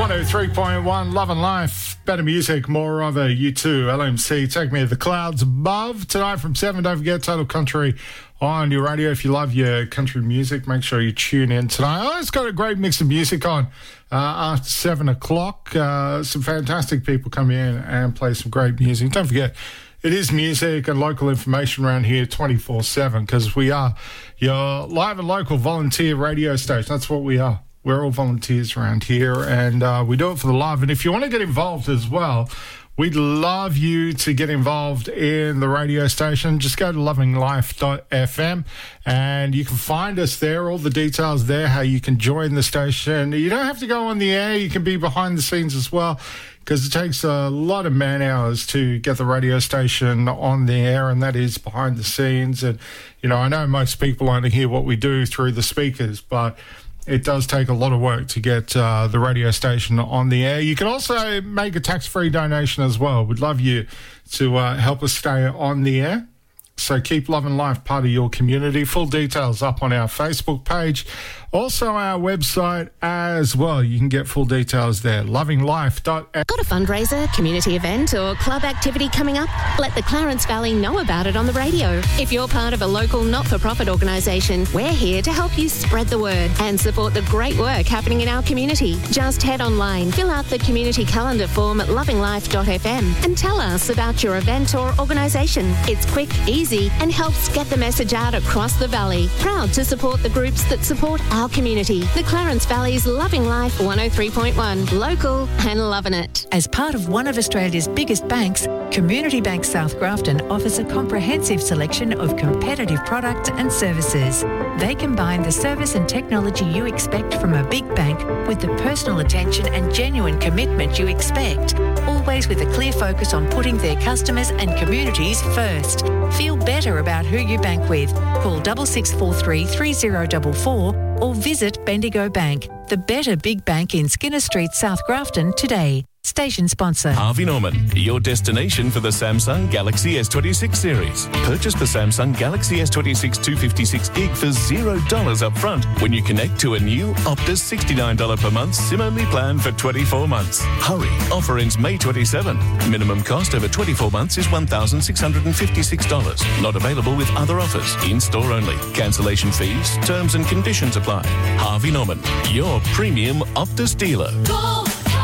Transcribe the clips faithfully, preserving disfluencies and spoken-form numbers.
one oh three point one, Love and Life, better music, more of a U two, L M C, Take Me to the Clouds Above. Tonight from seven, don't forget Total Country on your radio. If you love your country music, make sure you tune in tonight. Oh, it's got a great mix of music on uh, after seven o'clock. Uh, some fantastic people come in and play some great music. Don't forget, it is music and local information around here twenty-four seven, because we are your live and local volunteer radio station. That's what we are. We're all volunteers around here, and uh, we do it for the love. And if you want to get involved as well, we'd love you to get involved in the radio station. Just go to loving life dot f m and you can find us there. All the details there, how you can join the station. You don't have to go on the air. You can be behind the scenes as well, because it takes a lot of man hours to get the radio station on the air, and that is behind the scenes. And, you know, I know most people only hear what we do through the speakers, but it does take a lot of work to get uh, the radio station on the air. You can also make a tax-free donation as well. We'd love you to uh, help us stay on the air. So keep Love and Life part of your community. Full details up on our Facebook page. Also our website as well. You can get full details there. loving life dot f m. Got a fundraiser, community event or club activity coming up? Let the Clarence Valley know about it on the radio. If you're part of a local not-for-profit organisation, we're here to help you spread the word and support the great work happening in our community. Just head online, fill out the community calendar form at loving life dot f m and tell us about your event or organisation. It's quick, easy and helps get the message out across the valley. Proud to support the groups that support our community. The Clarence Valley's Loving Life one oh three point one. Local and loving it. As part of one of Australia's biggest banks, Community Bank South Grafton offers a comprehensive selection of competitive products and services. They combine the service and technology you expect from a big bank with the personal attention and genuine commitment you expect, always with a clear focus on putting their customers and communities first. Feel better about who you bank with. Call six six four three, three oh four four or visit Bendigo Bank, the better big bank in Skinner Street, South Grafton today. Station sponsor. Harvey Norman, your destination for the Samsung Galaxy S twenty-six series. Purchase the Samsung Galaxy S twenty-six two fifty-six gig for zero dollars up front when you connect to a new Optus sixty-nine dollars per month SIM-only plan for twenty-four months. Hurry, offer ends May twenty-seventh. Minimum cost over twenty-four months is one thousand six hundred fifty-six dollars. Not available with other offers. In-store only. Cancellation fees, terms and conditions apply. Harvey Norman, your premium Optus dealer. Go!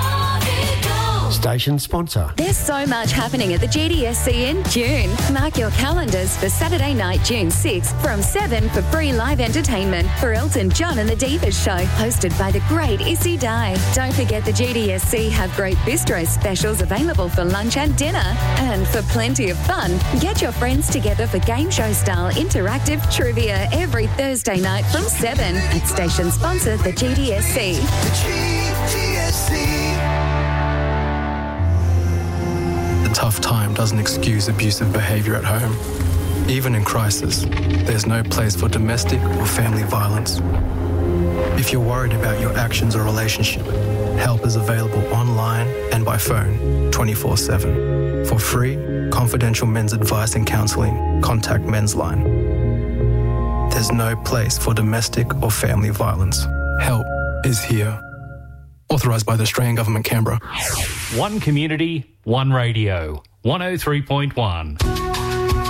Station sponsor. There's so much happening at the G D S C in June. Mark your calendars for Saturday night, June sixth, from seven for free live entertainment for Elton John and the Divas Show, hosted by the great Issy Dye. Don't forget the G D S C have great bistro specials available for lunch and dinner. And for plenty of fun, get your friends together for game show style interactive trivia every Thursday night from seven at station sponsor the G D S C. The G D S C. Tough time doesn't excuse abusive behaviour at home. Even in crisis, there's no place for domestic or family violence. If you're worried about your actions or relationship, help is available online and by phone twenty-four seven. For free, confidential men's advice and counselling, contact Men's Line. There's no place for domestic or family violence. Help is here. Authorised by the Australian Government, Canberra. One community, one radio. one oh three point one.